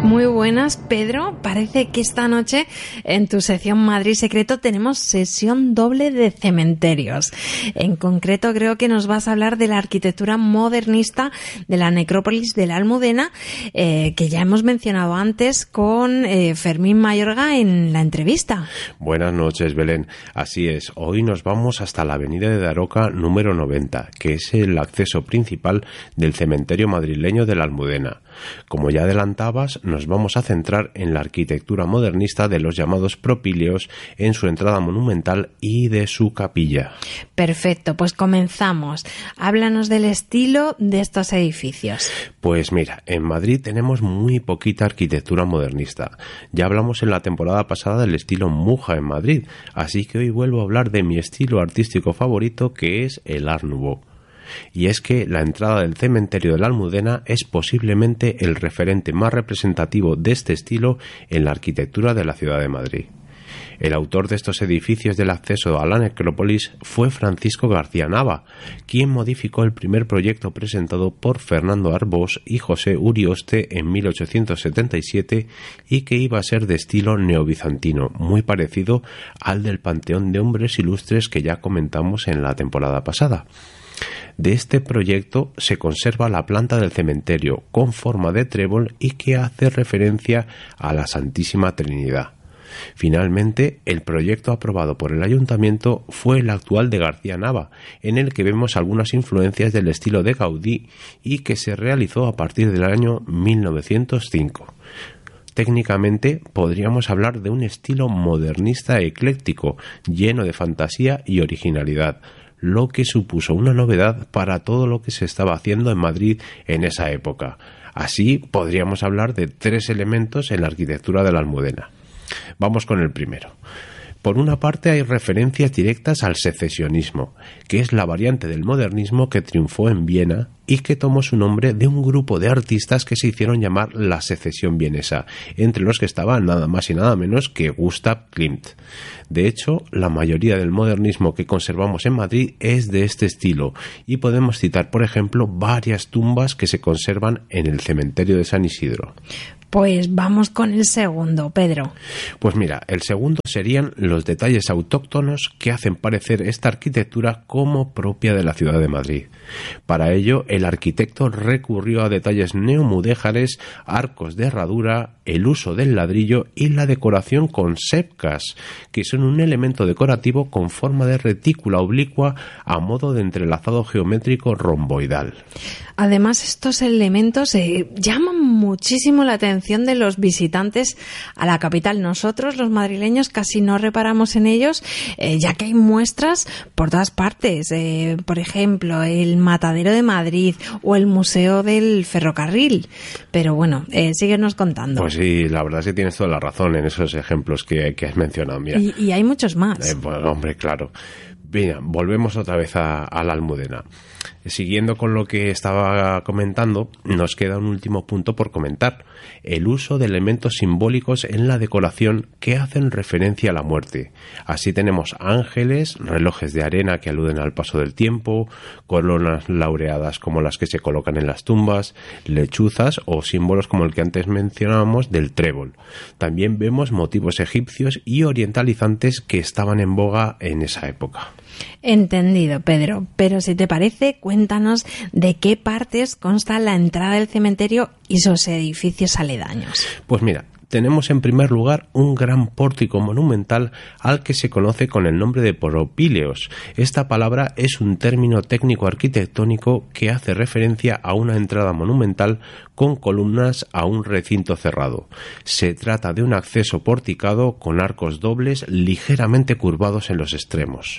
Muy buenas, Pedro. Parece que esta noche en tu sección Madrid Secreto tenemos sesión doble de cementerios. En concreto creo que nos vas a hablar de la arquitectura modernista de la necrópolis de la Almudena, que ya hemos mencionado antes con Fermín Mayorga en la entrevista. Buenas noches, Belén. Así es, hoy nos vamos hasta la avenida de Daroca número 90, que es el acceso principal del cementerio madrileño de la Almudena. Como ya adelantabas, nos vamos a centrar en la arquitectura modernista de los llamados propíleos en su entrada monumental y de su capilla. Perfecto, pues comenzamos. Háblanos del estilo de estos edificios. Pues mira, en Madrid tenemos muy poquita arquitectura modernista. Ya hablamos en la temporada pasada del estilo Muja en Madrid, así que hoy vuelvo a hablar de mi estilo artístico favorito, que es el Art Nouveau. Y es que la entrada del cementerio de la Almudena es posiblemente el referente más representativo de este estilo en la arquitectura de la ciudad de Madrid. El autor de estos edificios del acceso a la necrópolis fue Francisco García Nava, quien modificó el primer proyecto presentado por Fernando Arbós y José Urioste en 1877 y que iba a ser de estilo neobizantino, muy parecido al del Panteón de Hombres Ilustres que ya comentamos en la temporada pasada. De este proyecto se conserva la planta del cementerio con forma de trébol y que hace referencia a la Santísima Trinidad. Finalmente, el proyecto aprobado por el ayuntamiento fue el actual de García Nava, en el que vemos algunas influencias del estilo de Gaudí y que se realizó a partir del año 1905. Técnicamente podríamos hablar de un estilo modernista ecléctico, lleno de fantasía y originalidad, lo que supuso una novedad para todo lo que se estaba haciendo en Madrid en esa época. Así podríamos hablar de tres elementos en la arquitectura de la Almudena. Vamos con el primero. Por una parte hay referencias directas al secesionismo, que es la variante del modernismo que triunfó en Viena y que tomó su nombre de un grupo de artistas que se hicieron llamar la secesión vienesa, entre los que estaba nada más y nada menos que Gustav Klimt. De hecho, la mayoría del modernismo que conservamos en Madrid es de este estilo y podemos citar, por ejemplo, varias tumbas que se conservan en el cementerio de San Isidro. Pues vamos con el segundo, Pedro. Pues mira, el segundo serían los detalles autóctonos que hacen parecer esta arquitectura como propia de la ciudad de Madrid. Para ello, el arquitecto recurrió a detalles neomudéjares, arcos de herradura, el uso del ladrillo y la decoración con sepcas, que son un elemento decorativo con forma de retícula oblicua a modo de entrelazado geométrico romboidal. Además, estos elementos llaman muchísimo la atención de los visitantes a la capital. Nosotros, los madrileños, casi no reparamos en ellos, ya que hay muestras por todas partes. Por ejemplo, el Matadero de Madrid o el Museo del Ferrocarril. Pero bueno, síguenos contando. Pues sí, la verdad es que tienes toda la razón en esos ejemplos que has mencionado. Mira. Y hay muchos más. Pues, hombre, claro. Mira, volvemos otra vez a la Almudena. Siguiendo con lo que estaba comentando, nos queda un último punto por comentar: el uso de elementos simbólicos en la decoración que hacen referencia a la muerte. Así tenemos ángeles, relojes de arena que aluden al paso del tiempo, coronas laureadas como las que se colocan en las tumbas, lechuzas o símbolos como el que antes mencionábamos del trébol. También vemos motivos egipcios y orientalizantes que estaban en boga en esa época. Entendido, Pedro. Pero si te parece, cuéntanos de qué partes consta la entrada del cementerio y sus edificios aledaños. Pues mira, tenemos en primer lugar un gran pórtico monumental al que se conoce con el nombre de propíleos. Esta palabra es un término técnico arquitectónico que hace referencia a una entrada monumental con columnas a un recinto cerrado. Se trata de un acceso porticado con arcos dobles ligeramente curvados en los extremos.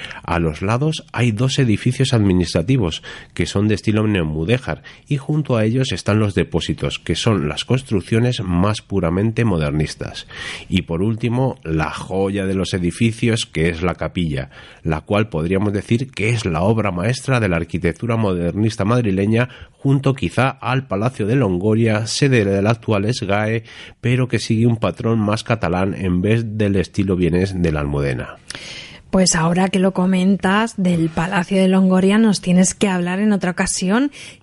A los lados hay dos edificios administrativos que son de estilo neomudéjar y junto a ellos están los depósitos, que son las construcciones más puramente modernistas. Y por último, la joya de los edificios, que es la capilla, la cual podríamos decir que es la obra maestra de la arquitectura modernista madrileña, junto quizá al Palacio de Longoria, sede del actual SGAE, pero que sigue un patrón más catalán en vez del estilo vienés de la Almudena. Pues ahora que lo comentas del Palacio de Longoria nos tienes que hablar en otra ocasión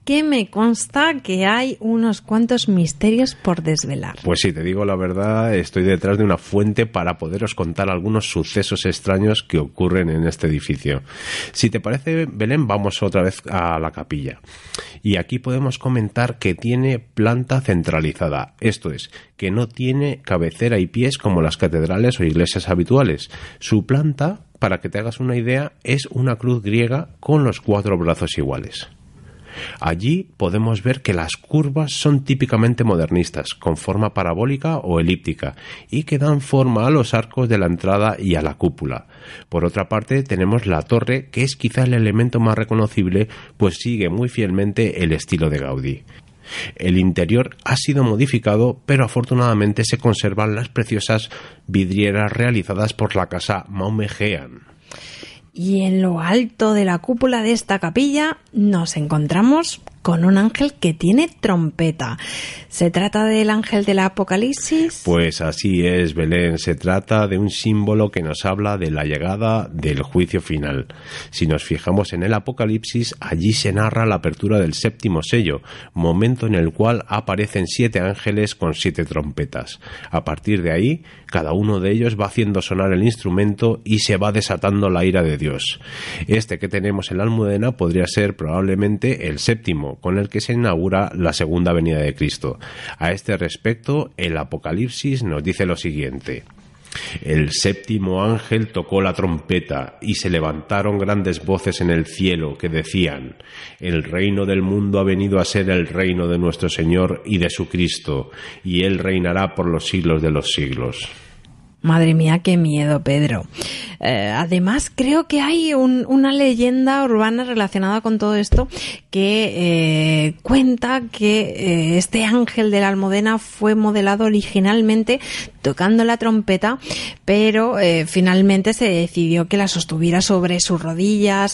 que me consta que hay unos cuantos misterios por desvelar. Pues sí, te digo la verdad, estoy detrás de una fuente para poderos contar algunos sucesos extraños que ocurren en este edificio. Si te parece, Belén, vamos otra vez a la capilla. Y aquí podemos comentar que tiene planta centralizada, esto es, que no tiene cabecera y pies como las catedrales o iglesias habituales. Su planta, para que te hagas una idea, es una cruz griega con los 4 brazos iguales. Allí podemos ver que las curvas son típicamente modernistas, con forma parabólica o elíptica, y que dan forma a los arcos de la entrada y a la cúpula. Por otra parte, tenemos la torre, que es quizá el elemento más reconocible, pues sigue muy fielmente el estilo de Gaudí. El interior ha sido modificado, pero afortunadamente se conservan las preciosas vidrieras realizadas por la casa Maumegean. Y en lo alto de la cúpula de esta capilla nos encontramos con un ángel que tiene trompeta. ¿Se trata del ángel del Apocalipsis? Pues así es, Belén. Se trata de un símbolo que nos habla de la llegada del juicio final. Si nos fijamos en el Apocalipsis, allí se narra la apertura del 7º sello, momento en el cual aparecen 7 ángeles con 7 trompetas. A partir de ahí, cada uno de ellos va haciendo sonar el instrumento y se va desatando la ira de Dios. Este que tenemos en la Almudena podría ser probablemente el 7º, con el que se inaugura la segunda venida de Cristo. A este respecto, el Apocalipsis nos dice lo siguiente: el 7º ángel tocó la trompeta y se levantaron grandes voces en el cielo que decían: el reino del mundo ha venido a ser el reino de nuestro Señor y de su Cristo, y él reinará por los siglos de los siglos. Madre mía, qué miedo, Pedro. Además, creo que hay una leyenda urbana relacionada con todo esto que cuenta que este ángel de la Almudena fue modelado originalmente tocando la trompeta, pero finalmente se decidió que la sostuviera sobre sus rodillas.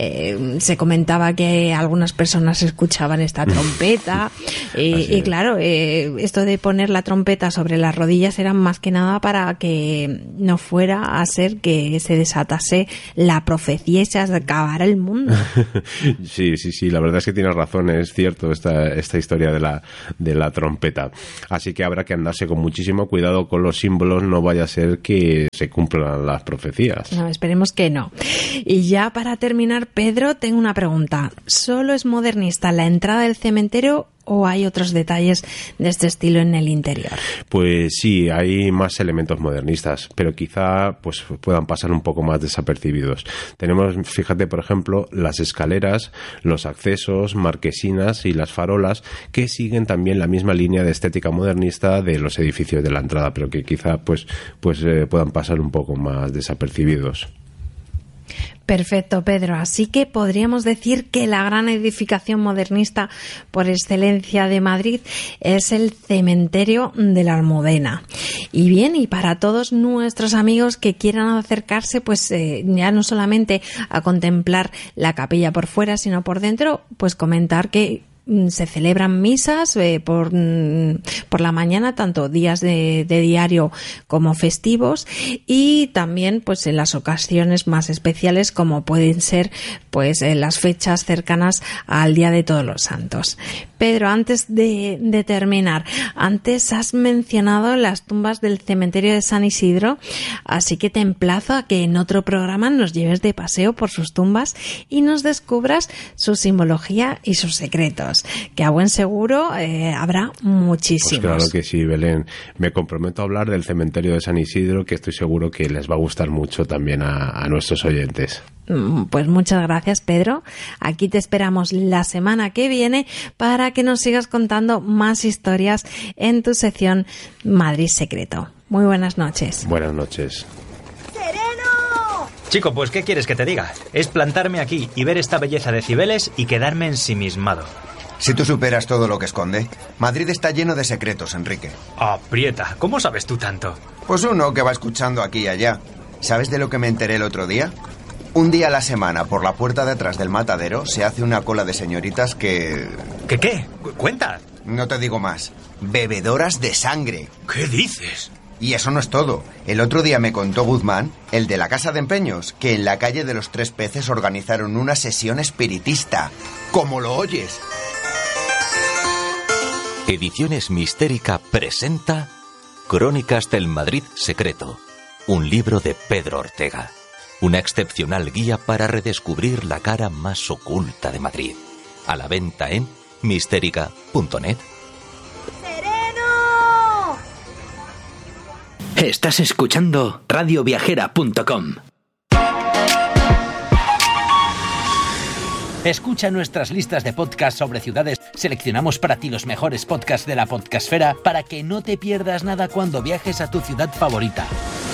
Se comentaba que algunas personas escuchaban esta trompeta y claro, esto de poner la trompeta sobre las rodillas era más que nada para que no fuera a ser que se desatase la profecía y se acabara el mundo. Sí, la verdad es que tienes razón, es cierto esta historia de la trompeta. Así que habrá que andarse con muchísimo cuidado con los símbolos, no vaya a ser que se cumplan las profecías. No, esperemos que no. Y ya para terminar, Pedro, tengo una pregunta. ¿Solo es modernista la entrada del cementerio o hay otros detalles de este estilo en el interior? Pues sí, hay más elementos modernistas, pero quizá pues puedan pasar un poco más desapercibidos. Tenemos, fíjate, por ejemplo, las escaleras, los accesos, marquesinas y las farolas, que siguen también la misma línea de estética modernista de los edificios de la entrada, pero que quizá pues puedan pasar un poco más desapercibidos. Perfecto, Pedro. Así que podríamos decir que la gran edificación modernista por excelencia de Madrid es el cementerio de la Almudena. Y bien, y para todos nuestros amigos que quieran acercarse, pues ya no solamente a contemplar la capilla por fuera, sino por dentro, pues comentar que se celebran misas por la mañana, tanto días de diario como festivos, y también pues en las ocasiones más especiales como pueden ser pues en las fechas cercanas al Día de Todos los Santos. Pedro, antes de terminar, antes has mencionado las tumbas del cementerio de San Isidro, así que te emplazo a que en otro programa nos lleves de paseo por sus tumbas y nos descubras su simbología y sus secretos, que a buen seguro habrá muchísimos. Pues claro que sí, Belén. Me comprometo a hablar del cementerio de San Isidro, que estoy seguro que les va a gustar mucho también a nuestros oyentes. Pues muchas gracias, Pedro. Aquí te esperamos la semana que viene para que nos sigas contando más historias en tu sección Madrid Secreto. Muy buenas noches. Buenas noches. ¡Sereno! Chico, pues ¿qué quieres que te diga? Es plantarme aquí y ver esta belleza de Cibeles y quedarme ensimismado. Si tú superas todo lo que esconde, Madrid está lleno de secretos, Enrique. Aprieta, ¿cómo sabes tú tanto? Pues uno que va escuchando aquí y allá. ¿Sabes de lo que me enteré el otro día? Un día a la semana, por la puerta de atrás del matadero, se hace una cola de señoritas que... ¿Qué? Cuenta. No te digo más. Bebedoras de sangre. ¿Qué dices? Y eso no es todo. El otro día me contó Guzmán, el de la Casa de Empeños, que en la calle de los Tres Peces organizaron una sesión espiritista. ¡Como lo oyes! Ediciones Mistérica presenta Crónicas del Madrid Secreto, un libro de Pedro Ortega, una excepcional guía para redescubrir la cara más oculta de Madrid. A la venta en mistérica.net. ¡Sereno! Estás escuchando radioviajera.com. Escucha nuestras listas de podcasts sobre ciudades. Seleccionamos para ti los mejores podcasts de la podcastfera para que no te pierdas nada cuando viajes a tu ciudad favorita.